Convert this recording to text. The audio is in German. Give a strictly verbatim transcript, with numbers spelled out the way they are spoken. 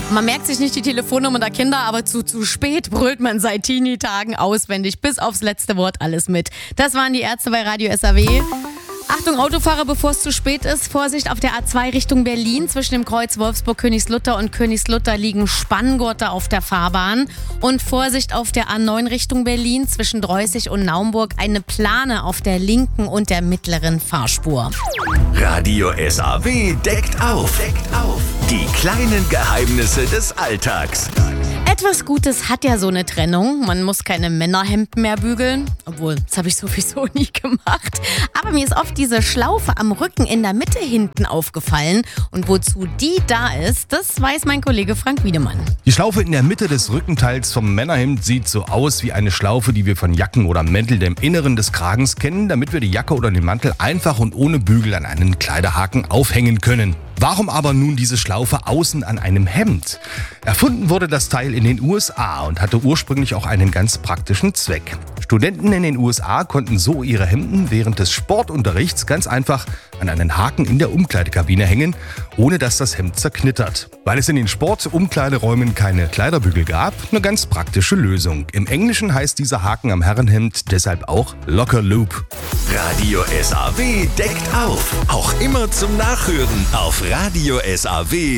Man merkt sich nicht die Telefonnummer der Kinder, aber zu zu spät brüllt man seit Teenie-Tagen auswendig bis aufs letzte Wort alles mit. Das waren die Ärzte bei Radio S A W. Achtung Autofahrer, bevor es zu spät ist. Vorsicht auf der A zwei Richtung Berlin. Zwischen dem Kreuz Wolfsburg-Königslutter und Königslutter liegen Spanngurte auf der Fahrbahn. Und Vorsicht auf der A neun Richtung Berlin. Zwischen Dreußig und Naumburg eine Plane auf der linken und der mittleren Fahrspur. Radio S A W deckt auf. Deckt auf. Die kleinen Geheimnisse des Alltags. Etwas Gutes hat ja so eine Trennung. Man muss keine Männerhemden mehr bügeln. Obwohl, das habe ich sowieso nie gemacht. Aber mir ist oft diese Schlaufe am Rücken in der Mitte hinten aufgefallen. Und wozu die da ist, das weiß mein Kollege Frank Wiedemann. Die Schlaufe in der Mitte des Rückenteils vom Männerhemd sieht so aus wie eine Schlaufe, die wir von Jacken oder Mänteln im Inneren des Kragens kennen, damit wir die Jacke oder den Mantel einfach und ohne Bügel an einen Kleiderhaken aufhängen können. Warum aber nun diese Schlaufe außen an einem Hemd? Erfunden wurde das Teil in den U S A und hatte ursprünglich auch einen ganz praktischen Zweck. Studenten in den U S A konnten so ihre Hemden während des Sportunterrichts ganz einfach an einen Haken in der Umkleidekabine hängen, ohne dass das Hemd zerknittert. Weil es in den Sportumkleideräumen keine Kleiderbügel gab, eine ganz praktische Lösung. Im Englischen heißt dieser Haken am Herrenhemd deshalb auch Locker Loop. Radio S A W deckt auf. Auch immer zum Nachhören auf Radio S A W.